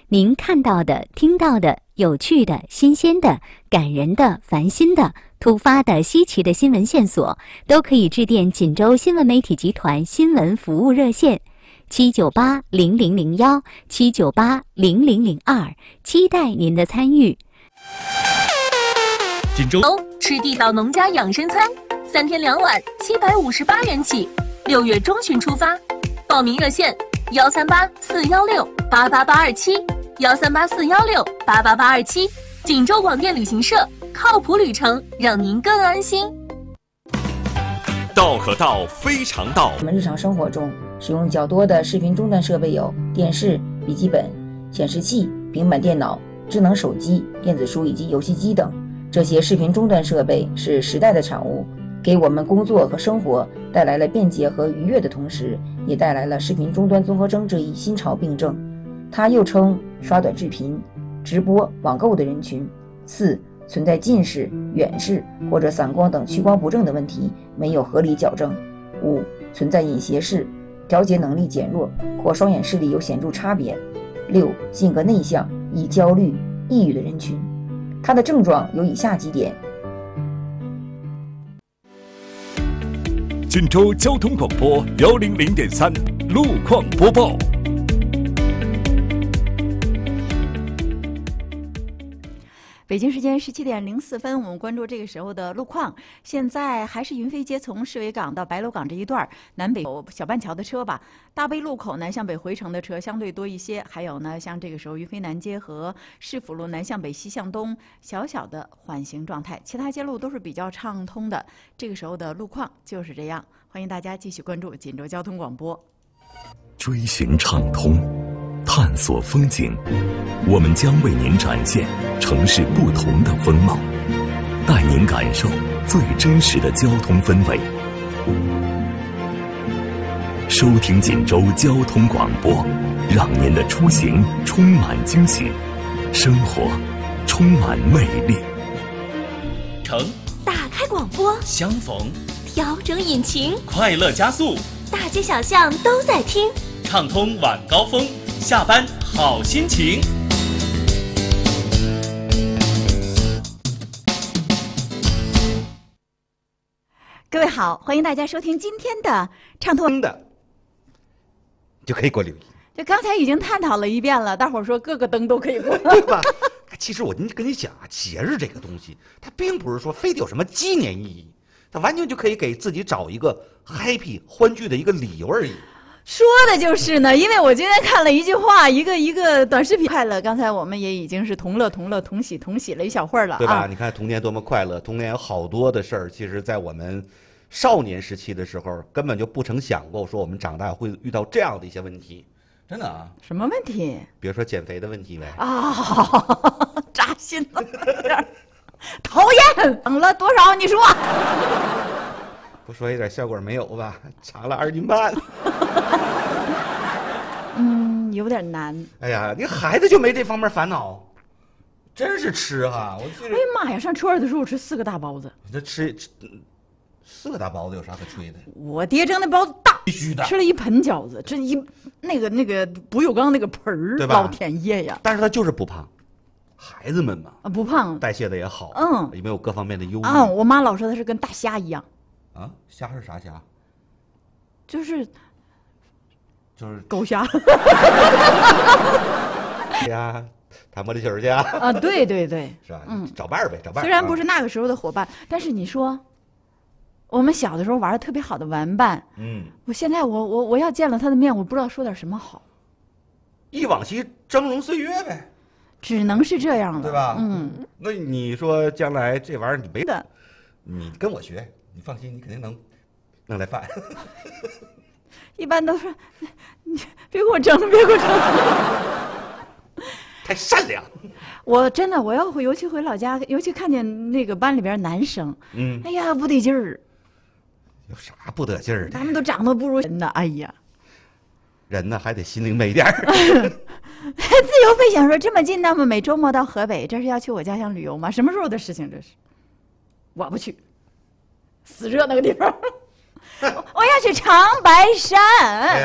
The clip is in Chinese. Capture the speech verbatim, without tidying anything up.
您看到的、听到的、有趣的、新鲜的、感人的、烦心的、突发的、稀奇的新闻线索，都可以致电锦州新闻媒体集团新闻服务热线七九八零零零幺七九八零零零二，期待您的参与。 锦州吃地道农家养生餐，三天两碗，七百五十八元起，六月中旬出发。报名热线：幺三八四幺六八八八二七。幺三八四幺六八八八二七，锦州广电旅行社，靠谱旅程，让您更安心。 道可道非常道。 我们日常生活中使用较多的视频终端设备有电视、笔记本、显示器、平板电脑、智能手机、电子书以及游戏机等。这些视频终端设备是时代的产物，给我们工作和生活带来了便捷和愉悦的同时，也带来了视频终端综合征这一新潮病症。它又称刷短视频、直播、网购的人群。四、存在近视、远视或者散光等屈光不正的问题，没有合理矫正。五、存在隐斜视、调节能力减弱或双眼视力有显著差别。六、性格内向、易焦虑、抑郁的人群。它的症状有以下几点。 锦州交通广播幺零零点三路况播报。 北京时间十七点零四分，我们关注这个时候的路况。现在还是云飞街从市委港到白楼港这一段南北有小半桥的车吧。大悲路口南向北回程的车相对多一些，还有呢，像这个时候云飞南街和市府路南向北西向东小小的缓行状态，其他街路都是比较畅通的。这个时候的路况就是这样。欢迎大家继续关注锦州交通广播。 追寻畅通，探索风景，我们将为您展现城市不同的风貌，带您感受最真实的交通氛围。收听锦州交通广播，让您的出行充满惊喜，生活充满魅力。 乘打开广播， 相逢调整引擎， 快乐加速， 大街小巷都在听， 畅通晚高峰，下班好心情。 各位好，欢迎大家收听今天的畅通的，就可以给我留意。 就刚才已经探讨了一遍了，大伙儿说各个灯都可以过， 对吧？其实我跟你讲啊，节日这个东西，它并不是说非得有什么纪念意义，它完全就可以给自己找一个 happy 欢聚的一个理由而已。 说的就是呢，因为我今天看了一句话，一个一个短视频，快乐。刚才我们也已经是同乐同乐同喜同喜了一小会儿了， 对吧？ 啊、 你看童年多么快乐，童年有好多的事儿，其实在我们少年时期的时候，根本就不曾想过说我们长大会遇到这样的一些问题，真的啊。 什么问题？ 比如说减肥的问题呗。 啊，扎心了，讨厌！长了多少？你说。 不说一点效果没有吧？长了二斤半。 嗯，有点难。 哎呀，你孩子就没这方面烦恼，真是吃哈！我哎呀妈呀，上初二的时候吃四个大包子。 这吃吃四个大包子有啥可吹的？ 我爹蒸那包子大， 必须的。 吃了一盆饺子，这一那个那个不锈钢那个盆儿， 对吧？ 老天爷呀！ 但是他就是不胖。孩子们嘛， 啊不胖， 代谢的也好， 嗯， 也没有各方面的忧虑。 啊，我妈老说他是跟大虾一样。 啊，虾是啥虾？ 就是就是狗虾。 呀，弹玻璃球去啊！ 啊，对对对， 是吧？嗯，找伴儿呗，找伴儿。 虽然不是那个时候的伙伴，但是你说，我们小的时候玩的特别好的玩伴， 嗯， 我现在我我我要见了他的面，我不知道说点什么好。 忆往昔峥嵘岁月呗， 只能是这样了， 对吧？ 嗯， 那你说将来这玩意儿你没的， 你跟我学，你放心，你肯定能弄来饭。 一般都是你别给我蒸，别给我蒸。 太善良。 我真的，我要回，尤其回老家，尤其看见那个班里边男生， 嗯， 哎呀，不得劲儿。 有啥不得劲儿的？ 他们都长得不如人呢，哎呀。 人呢还得心灵美点儿。 自由飞翔说这么近，那么每周末到河北，这是要去我家乡旅游吗？什么时候的事情这是？我不去，死热那个地方。我要去长白山。